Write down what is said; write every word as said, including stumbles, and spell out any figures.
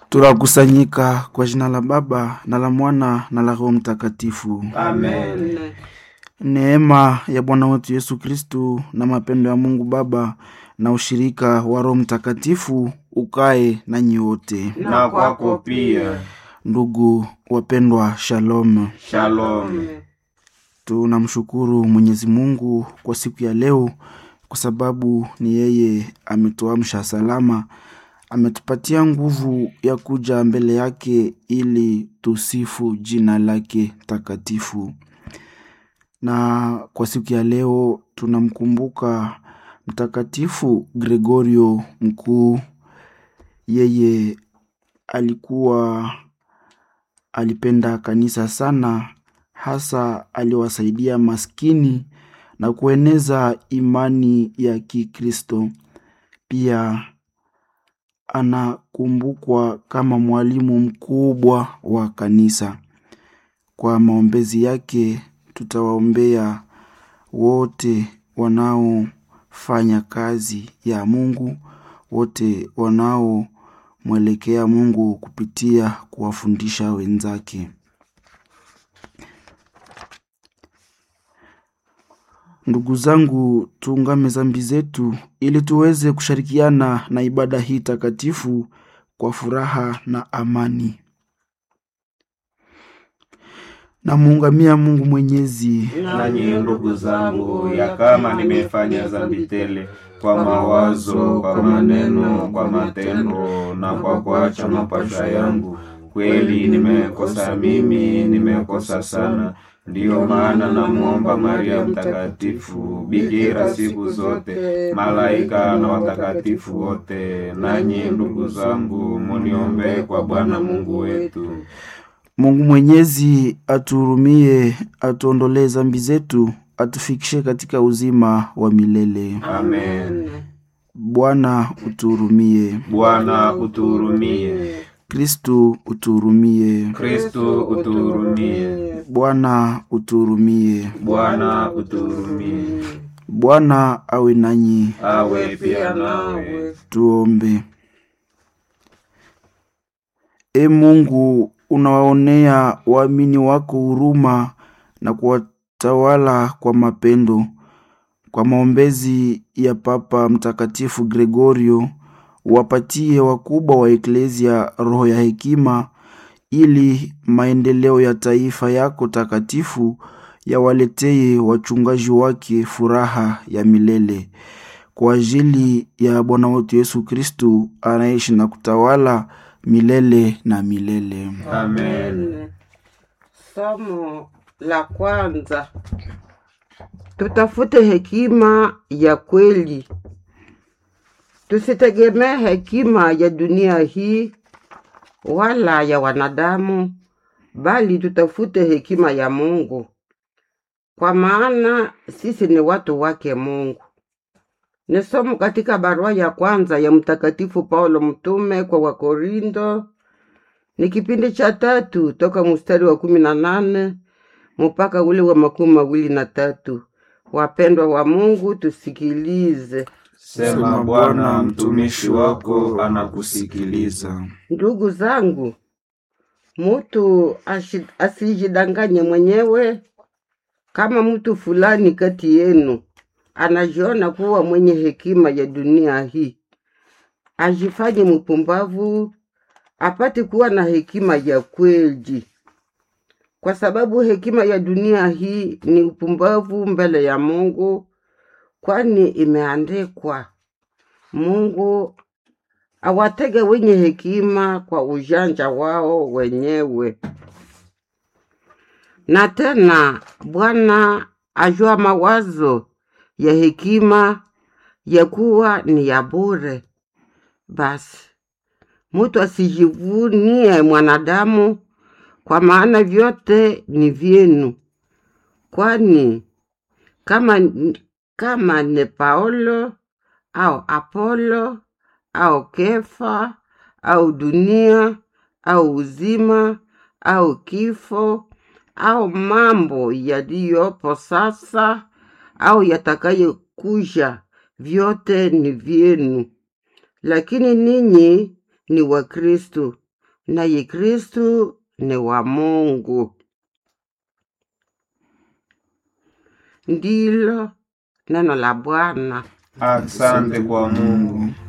Tunakusanyika kwa jina la Baba na la Mwana na la Roho Mtakatifu. Amen. Neema ya Bwana wetu Yesu Kristu na mapendo ya Mungu Baba na ushirika wa Roho Mtakatifu ukae nanyi wote. Na kwako pia. Ndugu wapendwa, shalom. Shalom. Tunamshukuru Mwenyezi Mungu kwa siku ya leo kwa sababu ni yeye ametuamsha salama. Ametupatia nguvu ya kuja mbele yake ili tusifu jina lake takatifu. Na kwa siku ya leo tunamkumbuka Mtakatifu Gregorio Mkuu. Yeye alikuwa alipenda kanisa sana, hasa aliwasaidia maskini na kueneza imani ya Kikristo. Pia anakumbukwa kama mwalimu mkubwa wa kanisa. Kwa maombezi yake tutawaombea wote wanaofanya kazi ya Mungu, wote wanao mwelekea Mungu kupitia kuwafundisha wenzake. Ndugu zangu, tuungame dhambi zetu ili tuweze kushirikiana na ibada hii takatifu kwa furaha na amani. Na muungamia Mungu Mwenyezi. Nanyi ndugu zangu, ya kama nimefanya dhambi tele kwa mawazo, kwa maneno, kwa matendo na kwa kuacha mapasha yangu, kweli nimekosa mimi, nimekosa sana. Ndiyo maana namuomba Maria Mtakatifu, bikira siku zote, malaika na watakatifu wote, nanyi ndugu zangu, muniombee kwa Bwana Mungu wetu. Mungu Mwenyezi atuhurumie, atuondolee dhambi zetu, atufikishe katika uzima wa milele. Amen. Bwana utuhurumie. Bwana utuhurumie. Kristu utuhurumie. Kristu utuhurumie. Bwana utuhurumie. Bwana utuhurumie. Bwana awe nanyi. Awe pia nawe. Tuombe. E Mungu, unawaonea waamini wako huruma na kuwatawala kwa mapendo. Kwa maombezi ya Papa Mtakatifu Gregorio, wapatie wakubwa wa Eklesia roho ya hekima, ili maendeleo ya taifa yako takatifu yawaletee wachungaji wake furaha ya milele. Kwa ajili ya Bwana wetu Yesu Kristu, anaishi na kutawala milele na milele. Amen. Somo la kwanza. Tutafute hekima ya kweli. Tusitegemee hekima ya dunia hii wala ya wanadamu, bali tutafute hekima ya Mungu. Kwa maana sisi ni watu wake Mungu. Ni somo katika barua ya kwanza ya Mtakatifu Paulo mtume kwa Wakorindo. Ni kipindi cha tatu toka mstari wa kumi na nane mpaka ule wa makumi mawili na tatu. Wapendwa wa Mungu, tusikilize. Sema Bwana, mtumishi wako anakusikiliza. Ndugu zangu, mtu asijidanganye mwenyewe. Kama mtu fulani kati yenu anajiona kuwa mwenye hekima ya dunia hii, ajifanye mpumbavu, apate kuwa na hekima ya kweli. Kwa sababu hekima ya dunia hii ni upumbavu mbele ya Mungu, kwani imeandikwa, Mungu awatege wenye hekima kwa ujanja wao wenyewe. Na tena Bwana ajua mawazo ya hekima ya kuwa ni ya bure. Basi mtu asijivunie mwanadamu, kwa maana vyote ni vyenu. Kwani kama kama ni Paulo au Apolo au Kefa au dunia au uzima au kifo au mambo yaliyopo sasa au yatakayokuja, vyote ni vyenu. Lakini ninyi ni wa Kristo, naye Kristu ni wa Mungu. Ndilo neno la Bwana. Asante kwa Mungu.